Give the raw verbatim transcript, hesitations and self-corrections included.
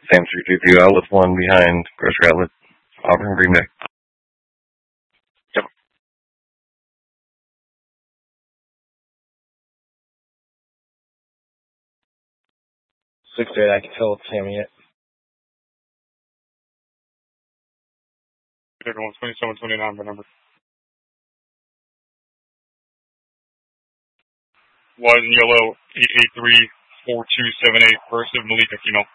Sam three two two, Outlet one behind Grocery Outlet, Auburn, Green Bay. Yep. six eight, I can tell it's Sammy yet. Everyone, twenty-seven twenty-nine, the number. White and yellow, eight eight three four two seven eight, first of Malik Aquino.